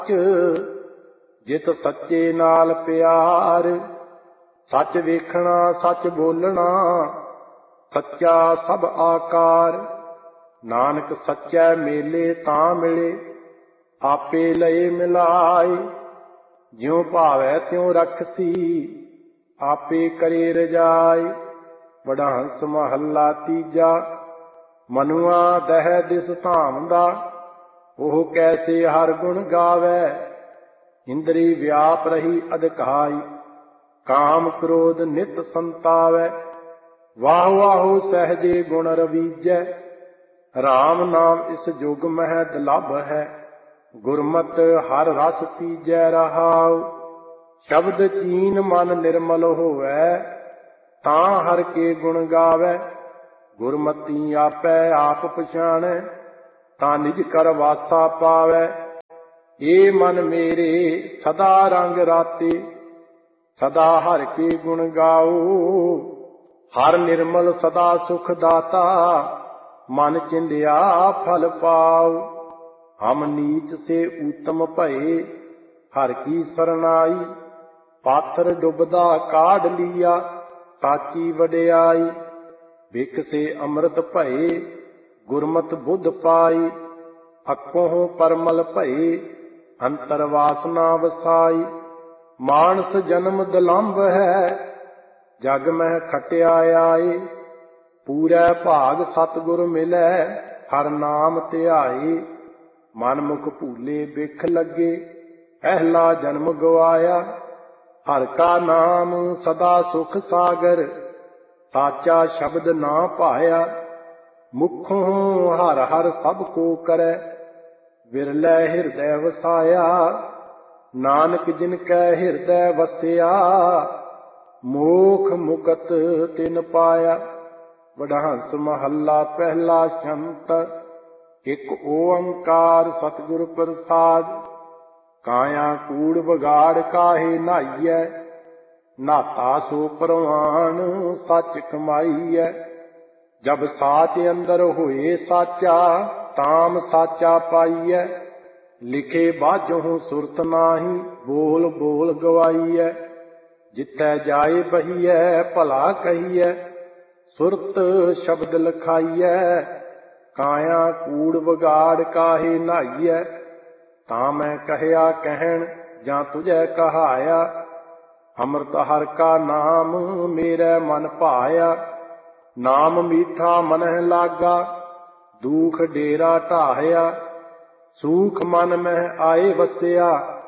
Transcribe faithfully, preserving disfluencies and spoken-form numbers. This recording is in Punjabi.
ਜਿਤ ਸੱਚੇ ਨਾਲ ਪਿਆਰ, ਸੱਚ ਵੇਖਣਾ ਸੱਚ ਬੋਲਣਾ, ਸੱਚਾ ਸਭ ਆਕਾਰ। ਨਾਨਕ ਸੱਚੈ ਮੇਲੇ ਤਾਂ ਮਿਲੇ, ਆਪੇ ਲਏ ਮਿਲਾਏ। ਜਿਉ ਭਾਵੈ ਤਿਉ ਰਖਸੀ, ਆਪੇ ਕਰੇ ਰਜਾਈ। ਵਡਹੰਸ ਮਹੱਲਾ ਤੀਜਾ। ਮਨੁਆ ਦਹਿ ਦਿਸ ਧਾਮਦਾ, ਉਹ ਕੈਸੇ ਹਰ ਗੁਣ ਗਾਵੈ। ਇੰਦਰੀ ਵਿਆਪ ਰਹੀ ਅਧਿਕਾਈ, ਕਾਮ ਕ੍ਰੋਧ ਨਿਤ ਸੰਤਾਵੈ। ਵਾਹੁ ਵਾਹੁ ਸਹਿਜੇ ਗੁਣ ਰਵੀਜੈ, ਰਾਮ ਨਾਮ ਇਸ ਜੁਗ ਮਹਿ ਦੁਲੱਭ ਹੈ। ਗੁਰਮਤਿ ਹਰ ਰਸ ਪੀਜੈ ਰਹਾਉ, ਸ਼ਬਦ ਚੀਨ ਮਨ ਨਿਰਮਲ ਹੋਵੈ। ਤਾਂ ਹਰ ਕੇ ਗੁਣ ਗਾਵੈ, ਗੁਰਮਤਿ ਆਪੈ ਆਪ ਪਛਾਣੈ। ਤਾਂ ਨਿਜ ਕਰ ਵਾਸਾ ਪਾਵੈ, ਏ ਮਨ ਮੇਰੇ ਸਦਾ ਰੰਗ ਰਾਤੇ। ਸਦਾ ਹਰ ਕੇ ਗੁਣ ਗਾਓ, ਹਰ ਨਿਰਮਲ ਸਦਾ ਸੁਖ ਦਾਤਾ। ਮਨ ਚਿੰਦਿਆ ਫਲ ਪਾਉ, ਹਮ ਨੀਚ ਸੇ ਊਤਮ ਭਏ। ਹਰ ਕੀ ਸਰਨਾਈ, ਪਾਥਰ ਡੁੱਬਦਾ ਕਾਢ ਲੀਆ। ਸਾਚੀ ਵਡਿਆਈ, ਬਿਕ ਸੇ ਅੰਮ੍ਰਿਤ ਭਏ। ਗੁਰਮਤਿ ਬੁੱਧ ਪਾਈ, ਅੱਖੋਂ ਪਰਮਲ ਭਏ। ਅੰਤਰ ਵਾਸਨਾ ਵਸਾਈ, ਮਾਨਸ ਜਨਮ ਦੁਲੰਭ ਹੈ। ਜਗ ਮਹਿ ਖਟਿਆ ਆਏ, ਪੂਰੈ ਭਾਗ ਸਤਿਗੁਰ ਮਿਲੈ। ਹਰ ਨਾਮ ਧਿਆਏ, ਮਨ ਮੁਖ ਭੂਲੇ ਬਿਖ ਲੱਗੇ। ਪਹਿਲਾ ਜਨਮ ਗਵਾਇਆ, ਹਰ ਕਾ ਨਾਮ ਸਦਾ ਸੁਖ ਸਾਗਰ। ਸਾਚਾ ਸ਼ਬਦ ਨਾ ਭਾਇਆ, ਮੁਖੋਂ ਹਰ ਹਰ ਸਭ ਕੋ ਕਰੈ। ਵਿਰਲੇ ਹਿਰਦੈ ਵਸਾਇਆ, ਨਾਨਕ ਜਿਨ ਕੈ ਹਿਰਦੈ ਵਸਿਆ। ਮੋਖ ਮੁਕਤ ਤਿਨ ਪਾਇਆ। ਵਡਹੰਸ ਮਹੱਲਾ ਪਹਿਲਾ ਛੰਤ। ਇਕ ਓੰਕਾਰ ਸਤਿਗੁਰ ਪ੍ਰਸਾਦ, ਕਾਇਆ ਕੂੜ ਵਿਗਾੜ ਕਾਹੇ ਨਾਈਐ। ਨਾਤਾ ਸੋ ਪ੍ਰਵਾਨ ਸੱਚ ਕਮਾਈਐ। ਜਬ ਸਾਚ ਅੰਦਰ ਹੋਏ ਸਾਚਾ, ਤਾਮ ਸਾਚਾ ਪਾਈਐ। ਲਿਖੇ ਬਾਝੋਂ ਸੁਰਤ ਨਾਹੀ, ਬੋਲ ਬੋਲ ਗਵਾਈਐ। ਜਿੱਥੈ ਜਾਏ ਬਹੀਐ ਭਲਾ ਕਹੀਐ, ਸੁਰਤ ਸ਼ਬਦ ਲਖਾਈਐ। ਕਾਇਆ ਕੂੜ ਵਿਗਾੜ ਕਾਹੇ ਨਾਈਐ। ਤਾਂ ਮੈਂ ਕਹਿਆ ਕਹਿਣ, ਜਾਂ ਤੁਝੈ ਕਹਾਇਆ। ਅੰਮ੍ਰਿਤ ਹਰਿ ਕਾ ਨਾਮ ਮੇਰੇ ਮਨ ਭਾਇਆ। ਨਾਮ ਮੀਠਾ ਮਨਹਿ ਲਾਗਾ, ਦੁਖ ਡੇਰਾ ਢਾਹਿਆ। ਸੂਖ ਮਨ ਮਹਿ ਆਏ ਵਸਿਆ,